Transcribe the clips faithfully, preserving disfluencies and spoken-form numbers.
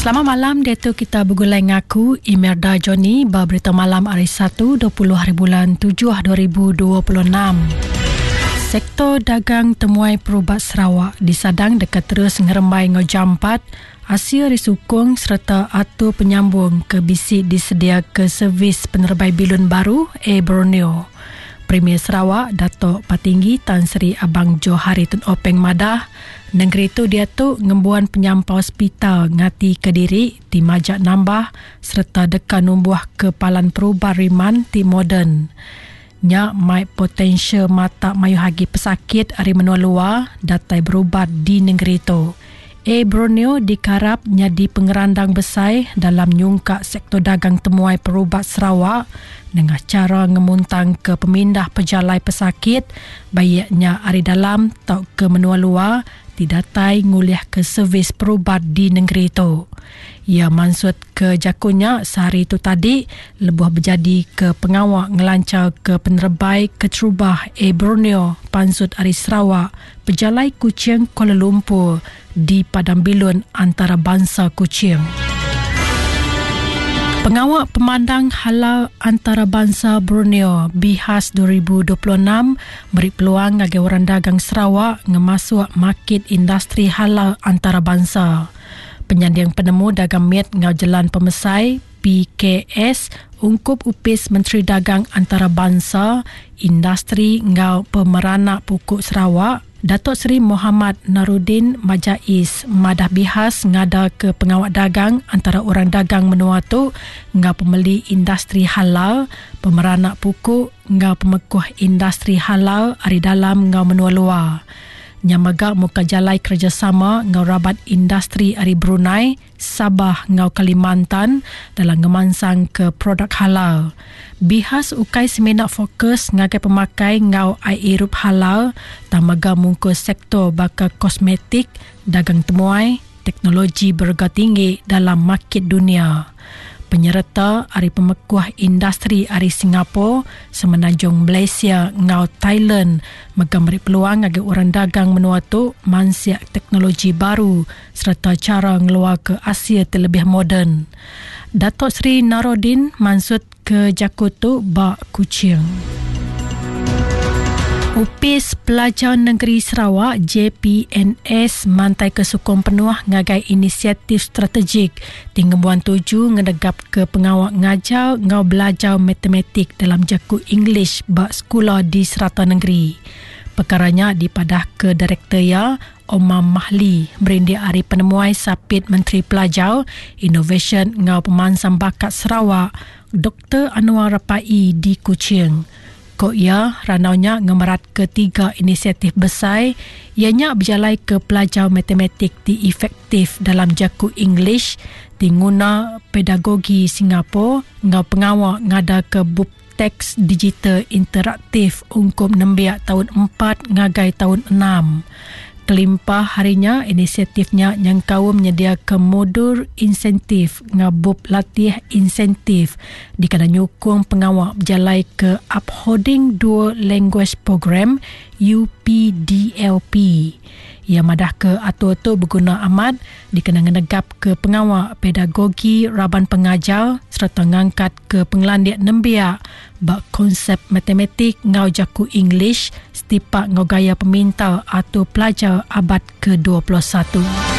Selamat malam, Dato' kita bergulai ngaku Imelda Johnny berberita malam hari Sabtu dua puluh hari bulan tujuh dua ribu dua puluh enam. Sektor dagang temuai perubat Sarawak disadang dekat terus ngerembai ngojampat Asia risukung serta atur penyambung ke bisik disedia ke servis penerbai bilun baru Air Borneo. Premier Sarawak Dato' Patinggi Tan Sri Abang Johari Tun Openg Madah negeri itu dia tu ngembuan penyampau hospital ngati Kediri di Majak Nambah serta dekat numbuh kepalan perubar riman ti moden. Nya mai potensial mata mayu hagi pesakit ari menua luar datai berubat di negeri itu. Air Borneo dikarap nyadi pengerandang besar dalam nyungkak sektor dagang temuai perubat Sarawak dengan cara ngemuntang ke pemindah pejalai pesakit bayaknya ari dalam tau ke menua luar didatai nguliah ke servis perubat di negeri itu. Ia maksud ke jakunya sehari itu tadi lebuh berjadi ke pengawak ngelancar ke penerbai keterubah Air Borneo Pansut Ari Sarawak pejalai Kuching Kuala Lumpur di Padang Bilun antarabangsa Kuching. Pengawak pemandang halal antarabangsa Borneo B H A S dua ribu dua puluh enam beri peluang bagi orang dagang Sarawak ngemasuk market industri halal antarabangsa. Penyandang penemu dagang mit ngau jalan pemesai P K S ungkup upis Menteri Dagang Antarabangsa Industri ngau Pemeranak Pokok Sarawak Datuk Seri Muhammad Narudin Majais Madah Bihas ngada ke pengawak dagang antara orang dagang menua tu ngau pemeli industri halal, pemeranak pokok ngau pemekuh industri halal ari dalam ngau menua luar. Nyamaga muka jalai kerjasama ngau rabat industri ari Brunei, Sabah ngau Kalimantan dalam ngemansang ke produk halal. Bihas ukai semenak fokus ngagai pemakai ngau ai irup halal tamaga mungku sektor bakal kosmetik, dagang temuai, teknologi berharga tinggi dalam market dunia. Penyerta ari pemekuah industri ari Singapura, semenanjung Malaysia ngau Thailand megamari peluang bagi orang dagang menua tu mansiak teknologi baru serta cara ngeluar ke Asia terlebih moden. Datuk Seri Narudin maksud ke Jakutu Bak Kuching. Upis Pelajar Negeri Sarawak J P N S mantai ke sukong penuh ngagai inisiatif strategik tinggembuan tuju ngedegap ke pengawak ngajar ngau belajar matematik dalam jaku English bak sekolah di serata negeri. Perkaranya dipadah ke Direktur Ya Omar Mahli merindik hari penemuai sapit Menteri Pelajar Innovation ngau pemansam bakat Sarawak Doktor Anwar Rapai di Kuching. Kok ia ranaunya ngemerat ketiga inisiatif besar ianya berjalai ke pelajar matematik di efektif dalam jaku English di guna pedagogi Singapura ngau pengawak ngada ke bub teks digital interaktif ungkup nembiak tahun empat ngagai tahun enam. Kelimpah harinya inisiatifnya yang kau menyedia ke modul insentif ngabub latih insentif di kana nyukung pengawak berjalai ke Upholding Dual Language Program U P D L P. Ia madah ke atur-atur berguna amat dikena ngenegap ke pengawak pedagogi raban pengajar serta ngangkat ke penglandiak nembiak bak konsep matematik ngau jaku English setipak ngau gaya pemintal atau pelajar abad ke dua puluh satu.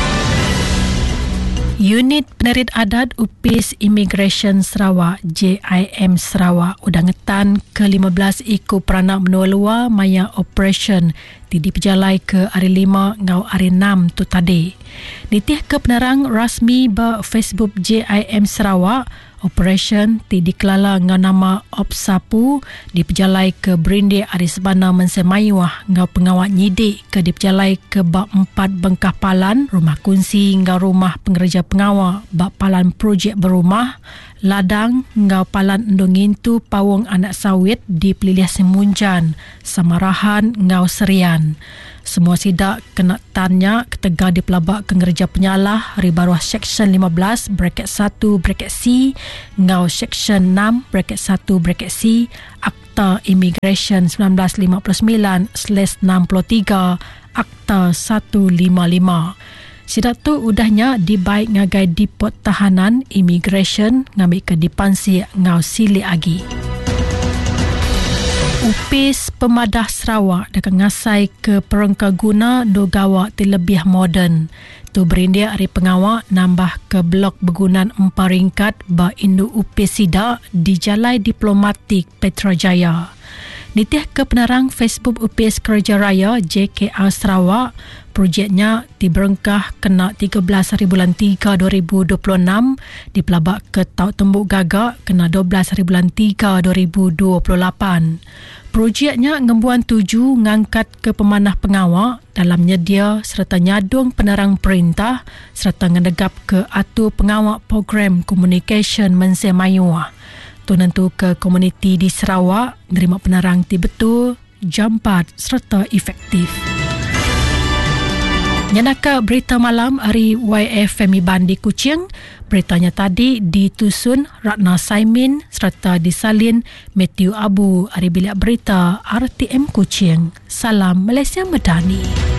Unit Penerit Adat Upis Immigration Sarawak J I M Sarawak udah ngetan ke lima belas ikut peranak menua luar maya operation tidi pejalai ke hari lima ngau hari enam tu tadi. Nitih ke penerang rasmi ba Facebook J I M Sarawak operation ti dikelala ngau nama Opsapu dipejalai ke Berindik hari sebana mensemayuah ngau pengawak nyidik ke dipejalai ke bak empat bengkah palan rumah kunci ngau rumah pengerja pengawak bak palan projek berumah ladang ngau palan endongin tu pawong anak sawit di Peliliah Semunjan Samarahan ngau Serian. Semua sidak kena tanya ketega di pelabak kengerja penyalah ribaruah Seksyen lima belas bracket satu bracket C ngau Seksyen enam bracket satu bracket C Akta Immigration seribu sembilan ratus lima puluh sembilan slash enam puluh tiga Akta seratus lima puluh lima. Sidak tu udahnya dibaik ngagai dipot tahanan immigration ngambil ke dipansi ngau silik agi. Upis Pemadah Sarawak dekat ngasai ke perengka guna do gawak ti lebih moden. Tu berindia hari pengawak nambah ke blok bergunaan empat ringkat ba Indo Upis Sidak di Jalai Diplomatik Petrajaya. Nitih ke penerang Facebook Upis Kerja Raya J K R Sarawak, projeknya diberengkah kena tiga belas hari bulan tiga dua ribu dua puluh enam, dipelabak ke Taut Tembuk Gagak kena dua belas hari bulan tiga dua ribu dua puluh lapan. Projeknya ngembuan tuju ngangkat ke pemanah pengawak dalam nyedia serta nyadung penerang perintah serta ngedegap ke atu pengawak program communication Mense Mayuah. Tu nentu ke komuniti di Sarawak nerima penerang ti betul, jampat serta efektif. Nyanaka berita malam hari Y F Femi Bandi Kuching. Beritanya tadi ditusun Ratna Saimin serta disalin Matthew Abu hari bilik berita R T M Kuching. Salam Malaysia Medani.